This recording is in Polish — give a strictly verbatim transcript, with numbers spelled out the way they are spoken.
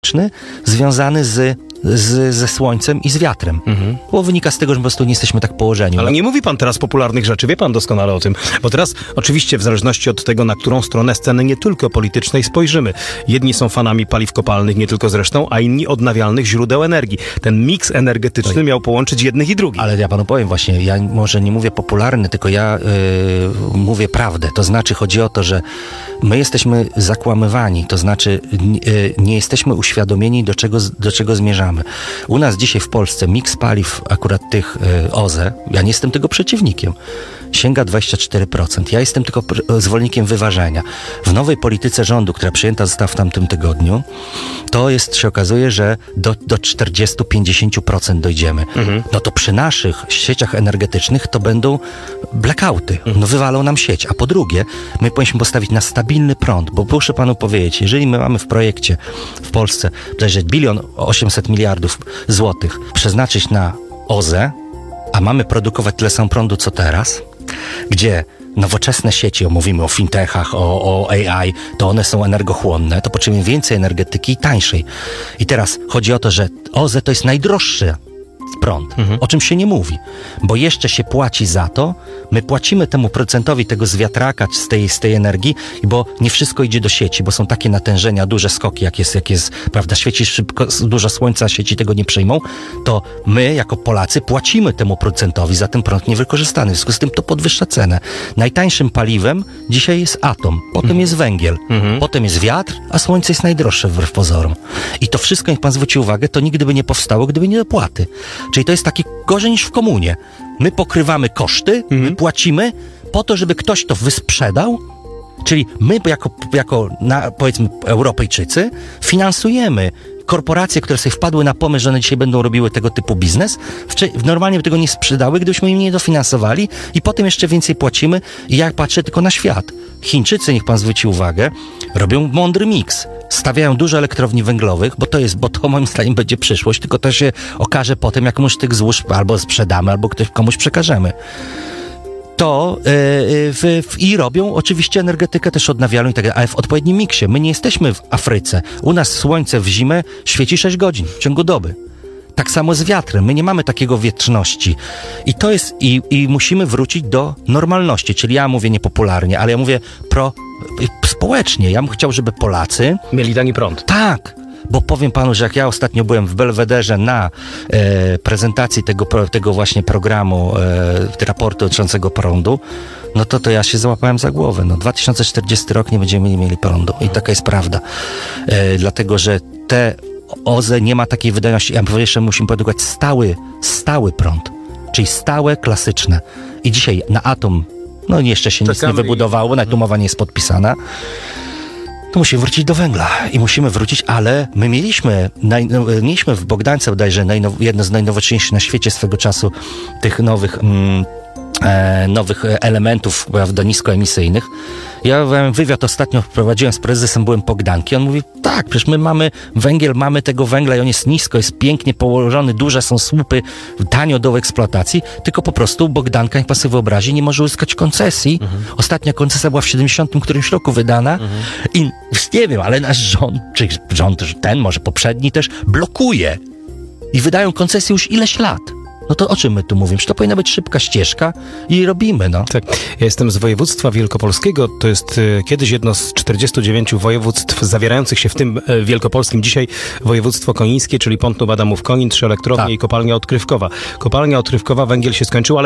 energetyczny związany z Z, ze słońcem i z wiatrem. Mhm. Bo wynika z tego, że po prostu nie jesteśmy tak położeni. Ale nie mówi pan teraz popularnych rzeczy, wie pan doskonale o tym. Bo teraz oczywiście w zależności od tego, na którą stronę sceny nie tylko politycznej spojrzymy. Jedni są fanami paliw kopalnych, nie tylko zresztą, a inni odnawialnych źródeł energii. Ten miks energetyczny Oj. miał połączyć jednych i drugich. Ale ja panu powiem właśnie, ja może nie mówię popularny, tylko ja yy, mówię prawdę. To znaczy chodzi o to, że my jesteśmy zakłamywani, to znaczy yy, nie jesteśmy uświadomieni, do czego, do czego zmierzamy. U nas dzisiaj w Polsce miks paliw, akurat tych y, O Z E, ja nie jestem tego przeciwnikiem, sięga dwadzieścia cztery procent. Ja jestem tylko pr- zwolennikiem wyważenia. W nowej polityce rządu, która przyjęta została w tamtym tygodniu, to jest, się okazuje, że do, do czterdzieści do pięćdziesięciu procent dojdziemy. Mhm. No to przy naszych sieciach energetycznych to będą blackouty. Mhm. No wywalą nam sieć. A po drugie, my powinniśmy postawić na stabilny prąd, bo proszę panu powiedzieć, jeżeli my mamy w projekcie w Polsce że bilion osiemset miliardów złotych przeznaczyć na O Z E, a mamy produkować tyle samo prądu co teraz, gdzie nowoczesne sieci, mówimy o fintechach, o, o A I, to one są energochłonne, to potrzebujemy więcej energetyki i tańszej. I teraz chodzi o to, że O Z E to jest najdroższy prąd, mhm. o czym się nie mówi, bo jeszcze się płaci za to, my płacimy temu procentowi tego z wiatraka, z tej, z tej energii, bo nie wszystko idzie do sieci, bo są takie natężenia, duże skoki, jak jest, jak jest, prawda, świeci szybko, dużo słońca, sieci tego nie przyjmą, to my, jako Polacy, płacimy temu procentowi za ten prąd niewykorzystany, w związku z tym to podwyższa cenę. Najtańszym paliwem dzisiaj jest atom, potem mhm. jest węgiel, mhm. potem jest wiatr, a słońce jest najdroższe wbrew pozorom. I to wszystko, niech pan zwróci uwagę, to nigdy by nie powstało, gdyby nie dopłaty. Czyli to jest taki gorzej niż w komunie. My pokrywamy koszty, mhm. my płacimy po to, żeby ktoś to wysprzedał, czyli my jako, jako na, powiedzmy Europejczycy finansujemy korporacje, które sobie wpadły na pomysł, że one dzisiaj będą robiły tego typu biznes, w, normalnie by tego nie sprzedały, gdybyśmy im nie dofinansowali i potem jeszcze więcej płacimy i ja patrzę tylko na świat. Chińczycy, niech pan zwróci uwagę, robią mądry miks. Stawiają dużo elektrowni węglowych, bo to jest, bo to moim zdaniem będzie przyszłość, tylko to się okaże potem, jak komuś tych złóż albo sprzedamy, albo ktoś komuś przekażemy. To yy, w, w, i robią oczywiście energetykę też odnawialną i tak dalej, ale w odpowiednim miksie. My nie jesteśmy w Afryce. U nas słońce w zimę świeci sześć godzin w ciągu doby. Tak samo z wiatrem. My nie mamy takiego wietrzności. I to jest, i, i musimy wrócić do normalności. Czyli ja mówię niepopularnie, ale ja mówię pro, społecznie. Ja bym chciał, żeby Polacy mieli tani prąd. Tak. Bo powiem panu, że jak ja ostatnio byłem w Belwederze na e, prezentacji tego, tego właśnie programu, e, raportu dotyczącego prądu, no to, to ja się załapałem za głowę. No, dwa tysiące czterdziesty rok nie będziemy mieli prądu. I taka jest prawda. E, dlatego, że te O Z E nie ma takiej wydajności. Ja jeszcze musimy produkować stały, stały prąd. Czyli stałe, klasyczne. I dzisiaj na atom, no jeszcze się nic nie wybudowało, nawet umowa nie jest podpisana. To musimy wrócić do węgla i musimy wrócić, ale my mieliśmy, naj, mieliśmy w Bogdańce bodajże najnow, jedno z najnowocześniejszych na świecie swego czasu tych nowych, mm, e, nowych elementów, prawda, niskoemisyjnych. Ja wywiad ostatnio prowadziłem z prezesem, byłem po Gdanki, on mówi, tak, przecież my mamy węgiel, mamy tego węgla i on jest nisko, jest pięknie położony, duże są słupy, tanio do eksploatacji, tylko po prostu Bogdanka, jak pan sobie wyobrazi, nie może uzyskać koncesji. Mhm. Ostatnia koncesja była w siedemdziesiątym którymś roku wydana mhm. i nie wiem, ale nasz rząd, czy rząd ten, może poprzedni też, blokuje i wydają koncesję już ileś lat. No to o czym my tu mówimy? Że to powinna być szybka ścieżka i robimy, no. Tak. Ja jestem z województwa wielkopolskiego. To jest y, kiedyś jedno z czterdziestu dziewięciu województw zawierających się w tym y, wielkopolskim. Dzisiaj województwo konińskie, czyli Pątnów, Adamów, Konin, trzy elektrownie tak. i kopalnia odkrywkowa. Kopalnia odkrywkowa, węgiel się skończył, ale